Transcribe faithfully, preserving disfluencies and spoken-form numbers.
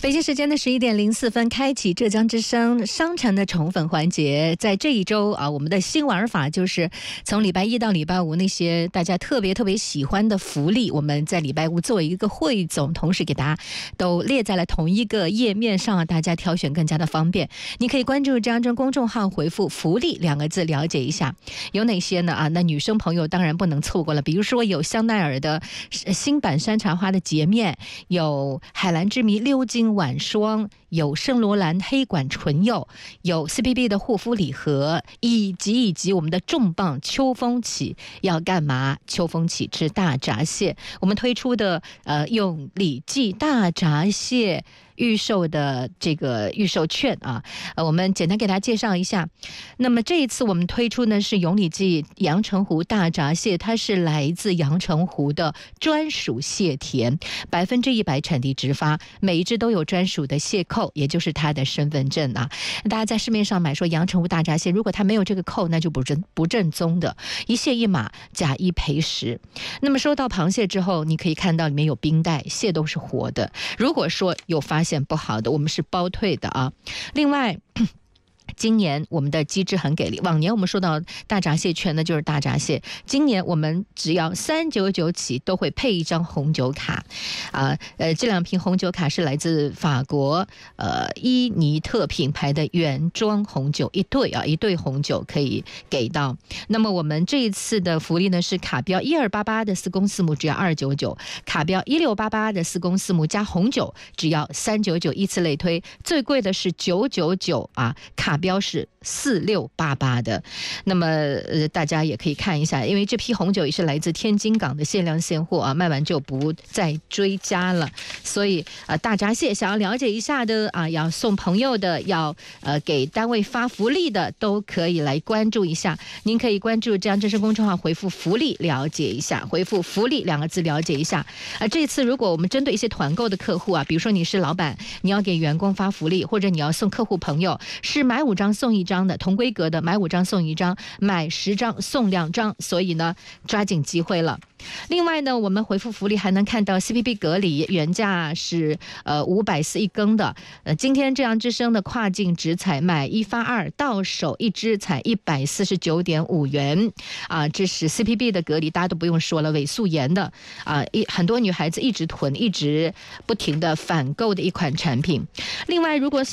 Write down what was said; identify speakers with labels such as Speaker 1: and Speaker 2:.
Speaker 1: 北京时间的十一点零四分，开启浙江之声商城的宠粉环节。在这一周啊，我们的新玩法就是从礼拜一到礼拜五那些大家特别特别喜欢的福利，我们在礼拜五作为一个汇总，同时给大家都列在了同一个页面上，大家挑选更加的方便。你可以关注浙江之声公众号，回复福利两个字了解一下有哪些呢？啊，那女生朋友当然不能错过了，比如说有香奈儿的新版山茶花的洁面，有海蓝之谜溜金晚霜，有圣罗兰黑管唇釉，有 C P B 的护肤礼盒，以及以及我们的重磅秋风起要干嘛？秋风起吃大闸蟹，我们推出的呃用礼记大闸蟹预售的这个预售券啊，呃，我们简单给大家介绍一下。那么这一次我们推出呢是永礼记阳澄湖大闸蟹，它是来自阳澄湖的专属蟹田，百分之一百产地直发，每一只都有专属的蟹扣，也就是它的身份证啊。大家在市面上买说阳澄湖大闸蟹，如果它没有这个扣，那就不正不正宗的，一蟹一码，假一赔十。那么收到螃蟹之后，你可以看到里面有冰袋，蟹都是活的。如果说有发现不好的，我们是包退的啊。另外今年我们的机制很给力，往年我们说到大闸蟹券呢就是大闸蟹，今年我们只要三九九起都会配一张红酒卡啊，呃，这两瓶红酒卡是来自法国呃伊尼特品牌的原装红酒，一对啊一对红酒可以给到。那么我们这一次的福利呢是卡标一二八八的四公四母只要二九九，卡标一六八八的四公四母加红酒只要三九九，依次类推，最贵的是九九九啊，卡标标是四六八八的。那么呃，大家也可以看一下，因为这批红酒也是来自天津港的限量现货啊，卖完就不再追加了。所以呃，大闸蟹想要了解一下的啊，要送朋友的，要呃给单位发福利的，都可以来关注一下。您可以关注浙江之声公众号，回复福利了解一下，回复福利两个字了解一下。啊，这次如果我们针对一些团购的客户啊，比如说你是老板，你要给员工发福利，或者你要送客户朋友，是买五张送一张的，同规格的买五张送一张，买十张送两张，所以呢抓紧机会了。另外呢，我们回复福利还能看到 C P B 蛤蜊原价是呃五百四一根的，呃今天这样之声的跨境直采买一发二，到手一只才一百四十九点五元啊，这是 C P B 的蛤蜊，大家都不用说了，伪素颜的啊，一很多女孩子一直囤，一直不停的反购的一款产品。另外，如果